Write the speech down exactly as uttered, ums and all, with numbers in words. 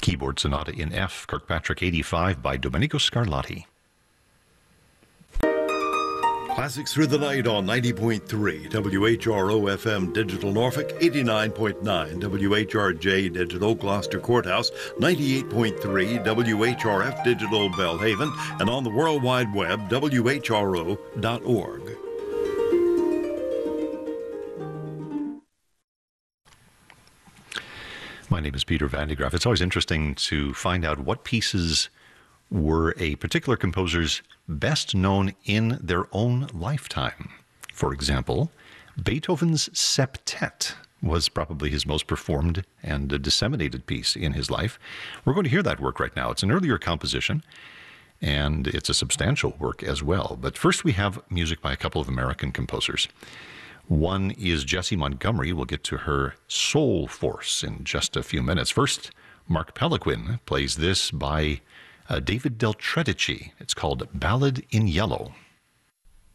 Keyboard Sonata in F, Kirkpatrick eighty-five by Domenico Scarlatti. Classics Through the Night on ninety point three W H R O F M Digital Norfolk, eighty-nine point nine W H R J Digital Gloucester Courthouse, ninety-eight point three W H R F Digital Belhaven, and on the World Wide Web, W H R O dot org. My name is Peter Van de Graaff. It's always interesting to find out what pieces were a particular composer's best known in their own lifetime. For example, Beethoven's Septet was probably his most performed and disseminated piece in his life. We're going to hear that work right now. It's an earlier composition, and it's a substantial work as well. But first we have music by a couple of American composers. One is Jessie Montgomery. We'll get to her Soul Force in just a few minutes. First, Mark Pelequin plays this by uh, David Del Tredici. It's called Ballad in Yellow.